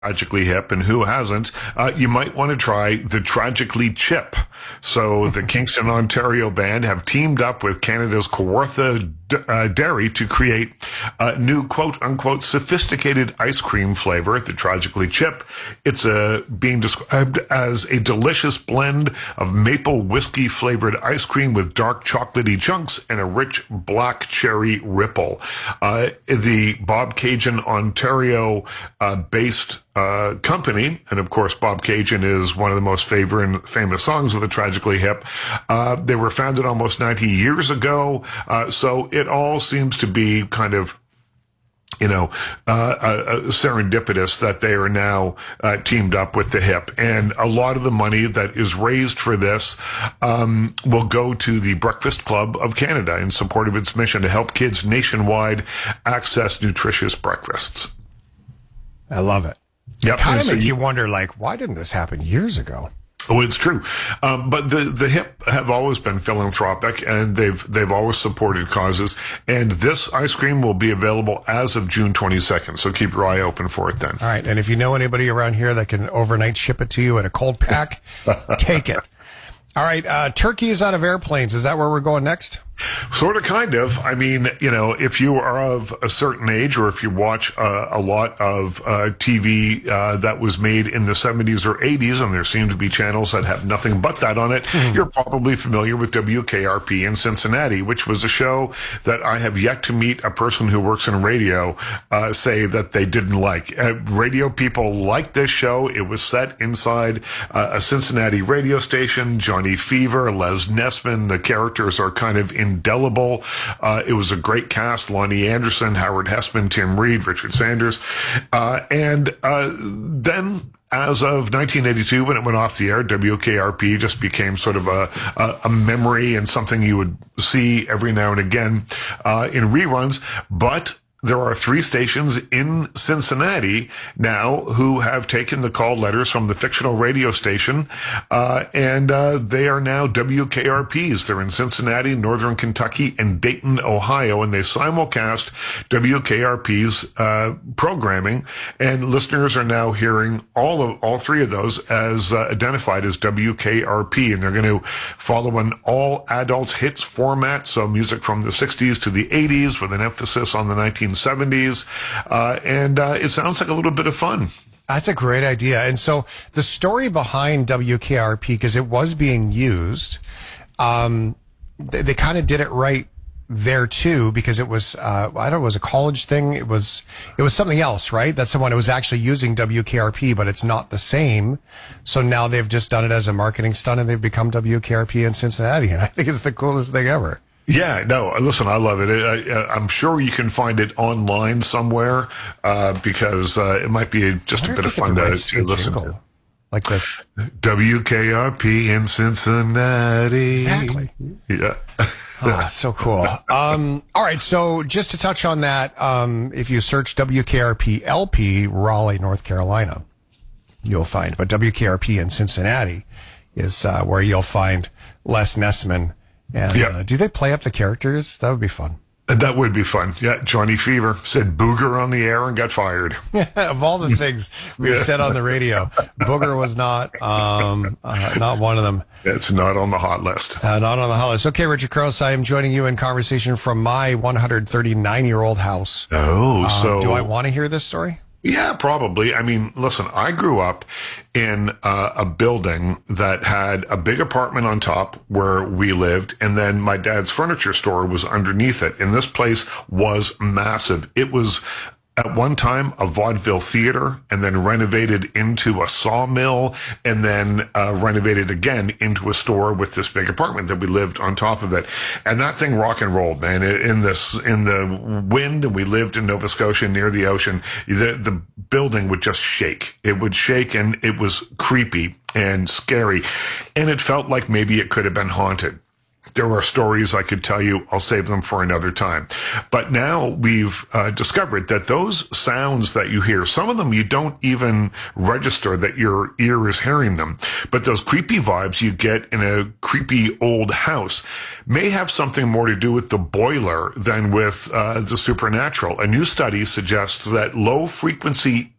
Tragically Hip, and who hasn't, you might want to try the Tragically Chip. So the Kingston, Ontario band have teamed up with Canada's Kawartha Dairy to create a new quote-unquote sophisticated ice cream flavor, the Tragically Chip. It's being described as a delicious blend of maple whiskey flavored ice cream with dark chocolatey chunks and a rich black cherry ripple. The Bob Cajun Ontario based company, and of course Bob Cajun is one of the most famous songs of the Tragically Hip. They were founded almost 90 years ago, so it all seems to be kind of serendipitous that they are now teamed up with the Hip. And a lot of the money that is raised for this will go to the Breakfast Club of Canada in support of its mission to help kids nationwide access nutritious breakfasts. I love it. Yep. It kind of makes you wonder, like, why didn't this happen years ago? Oh, it's true. But the Hip have always been philanthropic, and they've always supported causes. And this ice cream will be available as of June 22nd. So keep your eye open for it then. All right. And if you know anybody around here that can overnight ship it to you at a cold pack, take it. All right. Turkey is out of airplanes. Is that where we're going next? Sort of, kind of. I mean, if you are of a certain age, or if you watch a lot of TV that was made in the 70s or 80s, and there seem to be channels that have nothing but that on it, you're probably familiar with WKRP in Cincinnati, which was a show that I have yet to meet a person who works in radio say that they didn't like. Radio people liked this show. It was set inside a Cincinnati radio station. Johnny Fever, Les Nessman, the characters are kind of indelible. It was a great cast: Lonnie Anderson, Howard Hessman, Tim Reed, Richard Sanders. And then as of 1982, when it went off the air, WKRP just became sort of a memory and something you would see every now and again in reruns. But there are 3 stations in Cincinnati now who have taken the call letters from the fictional radio station, and they are now WKRPs. They're in Cincinnati, Northern Kentucky, and Dayton, Ohio, and they simulcast WKRP's programming, and listeners are now hearing all 3 of those as identified as WKRP, and they're going to follow an all-adults hits format, so music from the 60s to the 80s with an emphasis on the 1970s, and it sounds like a little bit of fun. That's a great idea. And so the story behind WKRP, because it was being used, they kind of did it right there too, because it was, I don't know, it was a college thing. It was something else, right? That's someone who was actually using WKRP, but it's not the same. So now they've just done it as a marketing stunt, and they've become WKRP in Cincinnati. And I think it's the coolest thing ever. Yeah, no, listen, I love it. I'm sure you can find it online somewhere, because it might be just a bit of fun to listen to. Like the WKRP in Cincinnati. Exactly. Yeah. Oh, so cool. All right. So just to touch on that, if you search WKRP LP, Raleigh, North Carolina, you'll find, but WKRP in Cincinnati is where you'll find Les Nessman. And do they play up the characters? That would be fun. That would be fun. Yeah, Johnny Fever said booger on the air and got fired. Of all the things we've said on the radio, booger was not one of them. It's not on the hot list. Not on the hot list. Okay, Richard Crouse, I am joining you in conversation from my 139-year-old house. Oh, so do I want to hear this story? Yeah, probably. I mean, listen, I grew up in a building that had a big apartment on top where we lived, and then my dad's furniture store was underneath it. And this place was massive. It was at one time a vaudeville theater, and then renovated into a sawmill, and then renovated again into a store with this big apartment that we lived on top of it. And that thing rock and rolled, man. In the wind, and we lived in Nova Scotia near the ocean. The building would just shake. It would shake, and it was creepy and scary, and it felt like maybe it could have been haunted. There are stories I could tell you. I'll save them for another time. But now we've discovered that those sounds that you hear, some of them you don't even register that your ear is hearing them. But those creepy vibes you get in a creepy old house may have something more to do with the boiler than with the supernatural. A new study suggests that low-frequency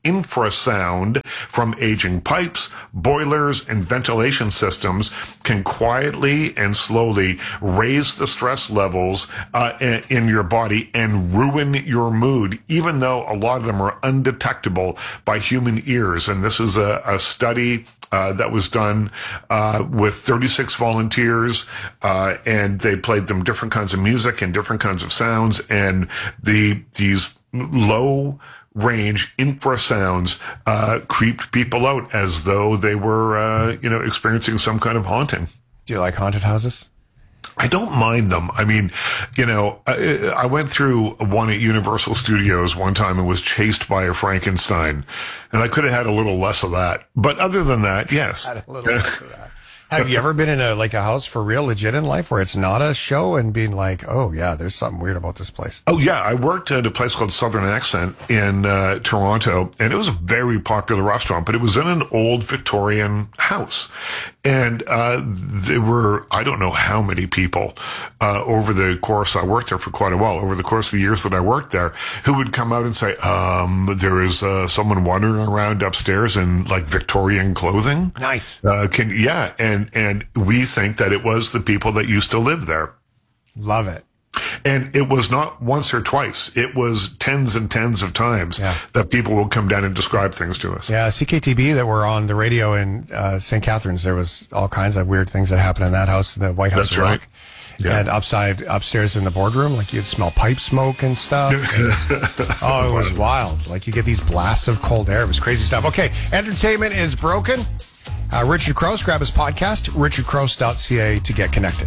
infrasound from aging pipes, boilers, and ventilation systems can quietly and slowly raise the stress levels in your body and ruin your mood, even though a lot of them are undetectable by human ears. And this is a study that was done with 36 volunteers, and they played them different kinds of music and different kinds of sounds, and these low range infrasounds creeped people out as though they were experiencing some kind of haunting. Do you like haunted houses? I don't mind them. I mean, I went through one at Universal Studios one time and was chased by a Frankenstein, and I could have had a little less of that. But other than that, yes. Had a little less of that. Have you ever been in a house for real, legit in life where it's not a show and being like, oh yeah, there's something weird about this place? Oh yeah, I worked at a place called Southern Accent in Toronto, and it was a very popular restaurant, but it was in an old Victorian house. And there were, I don't know how many people over the course, I worked there for quite a while, over the course of the years that I worked there, who would come out and say, there is someone wandering around upstairs in like Victorian clothing. Nice. And we think that it was the people that used to live there. Love it. And it was not once or twice. It was tens and tens of times that people will come down and describe things to us. Yeah, CKTB that were on the radio in St. Catharines, there was all kinds of weird things that happened in that house, the White House. That's right. Rock. Yeah. And upstairs in the boardroom, like you'd smell pipe smoke and stuff. Oh, it was wild. Like you get these blasts of cold air. It was crazy stuff. Okay, entertainment is broken. Richard Crouse, grab his podcast, richardcrouse.ca to get connected.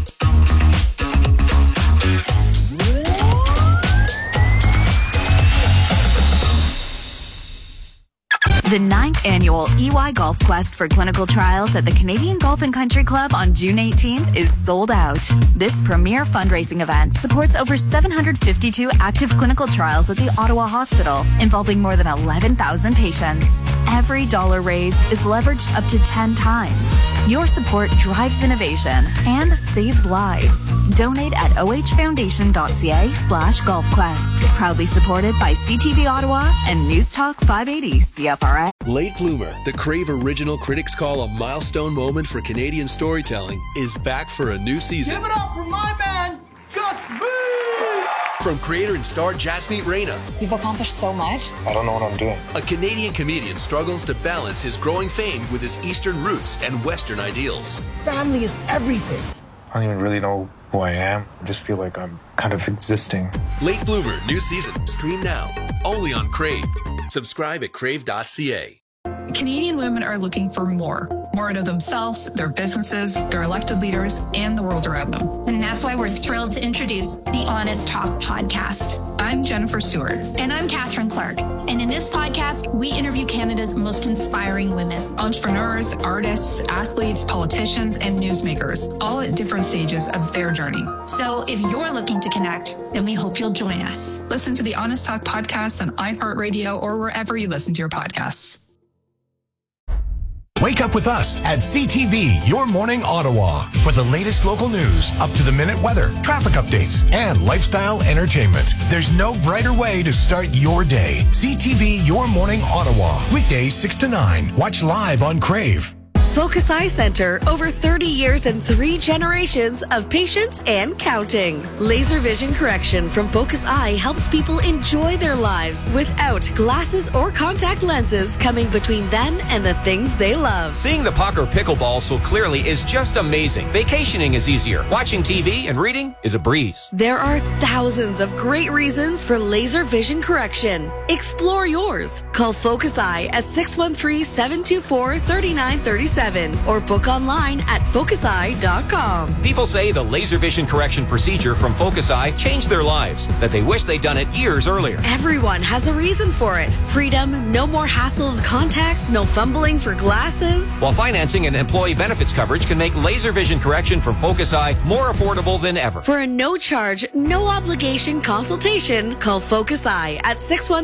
The 9th annual EY Golf Quest for clinical trials at the Canadian Golf and Country Club on June 18th is sold out. This premier fundraising event supports over 752 active clinical trials at the Ottawa Hospital, involving more than 11,000 patients. Every dollar raised is leveraged up to 10 times. Your support drives innovation and saves lives. Donate at ohfoundation.ca/golfquest. Proudly supported by CTV Ottawa and News Talk 580 CFRS. Late Bloomer, the Crave original critics call a milestone moment for Canadian storytelling, is back for a new season. Give it up for my man, Gus B! From creator and star Jasmeet Reyna. You've accomplished so much. I don't know what I'm doing. A Canadian comedian struggles to balance his growing fame with his Eastern roots and Western ideals. Family is everything. I don't even really know who I am. I just feel like I'm kind of existing. Late Bloomer, new season. Stream now. Only on Crave. Subscribe at crave.ca. Canadian women are looking for more out of themselves, their businesses, their elected leaders, and the world around them. And that's why we're thrilled to introduce the Honest Talk podcast. I'm Jennifer Stewart. And I'm Catherine Clark. And in this podcast, we interview Canada's most inspiring women. Entrepreneurs, artists, athletes, politicians, and newsmakers, all at different stages of their journey. So if you're looking to connect, then we hope you'll join us. Listen to the Honest Talk podcast on iHeartRadio or wherever you listen to your podcasts. Wake up with us at CTV, Your Morning Ottawa, for the latest local news, up-to-the-minute weather, traffic updates, and lifestyle entertainment. There's no brighter way to start your day. CTV, Your Morning Ottawa, weekdays 6 to 9. Watch live on Crave. Focus Eye Center, over 30 years and 3 generations of patience and counting. Laser vision correction from Focus Eye helps people enjoy their lives without glasses or contact lenses coming between them and the things they love. Seeing the puck or pickleball so clearly is just amazing. Vacationing is easier. Watching TV and reading is a breeze. There are thousands of great reasons for laser vision correction. Explore yours. Call Focus Eye at 613-724-3937 or book online at focuseye.com. People say the laser vision correction procedure from Focus Eye changed their lives, that they wish they'd done it years earlier. Everyone has a reason for it. Freedom, no more hassle of contacts, no fumbling for glasses. While financing and employee benefits coverage can make laser vision correction from Focus Eye more affordable than ever. For a no-charge, no-obligation consultation, call Focus Eye at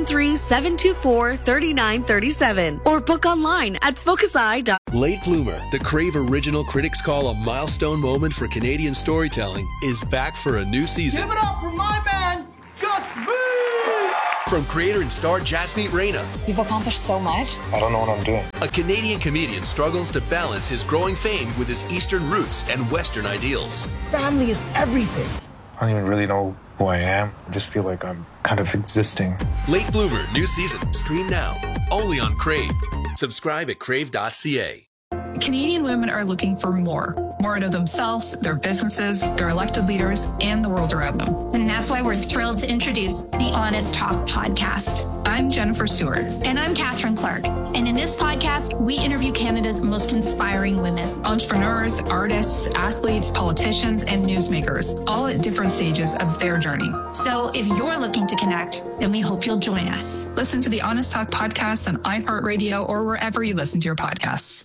613-724-3937 or book online at focuseye.com. Late Bloomer, the Crave original critics call a milestone moment for Canadian storytelling, is back for a new season. Give it up for my man, Gus B! From creator and star Jasmeet Reyna. You've accomplished so much. I don't know what I'm doing. A Canadian comedian struggles to balance his growing fame with his Eastern roots and Western ideals. Family is everything. I don't even really know who I am. I just feel like I'm kind of existing. Late Bloomer, new season. Stream now. Only on Crave. Subscribe at crave.ca. Canadian women are looking for more out of themselves, their businesses, their elected leaders, and the world around them. And that's why we're thrilled to introduce the Honest Talk podcast. I'm Jennifer Stewart. And I'm Catherine Clark. And in this podcast, we interview Canada's most inspiring women. Entrepreneurs, artists, athletes, politicians, and newsmakers, all at different stages of their journey. So if you're looking to connect, then we hope you'll join us. Listen to the Honest Talk podcast on iHeartRadio or wherever you listen to your podcasts.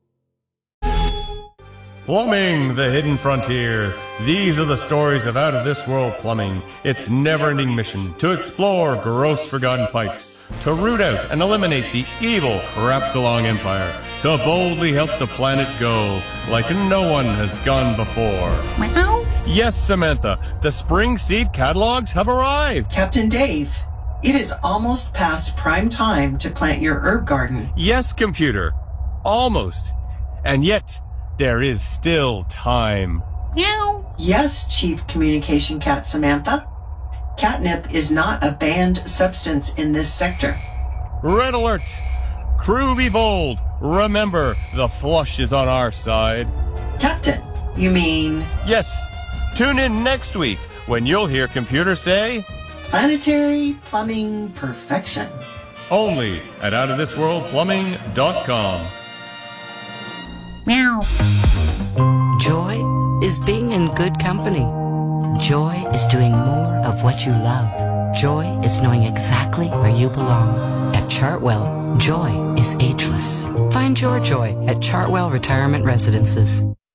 Plumbing, the hidden frontier. These are the stories of out-of-this-world plumbing. Its never-ending mission to explore gross forgotten pipes, to root out and eliminate the evil Crapsalong Empire, to boldly help the planet go like no one has gone before. Meow. Yes, Samantha, the spring seed catalogs have arrived. Captain Dave, it is almost past prime time to plant your herb garden. Yes, computer, almost. And yet, there is still time. Meow. Yes, Chief Communication Cat Samantha. Catnip is not a banned substance in this sector. Red alert! Crew be bold. Remember, the flush is on our side. Captain, you mean? Yes. Tune in next week when you'll hear computer say... Planetary Plumbing Perfection. Only at outofthisworldplumbing.com. Meow. Joy is being in good company. Joy is doing more of what you love. Joy is knowing exactly where you belong. At Chartwell, joy is ageless. Find your joy at Chartwell Retirement Residences.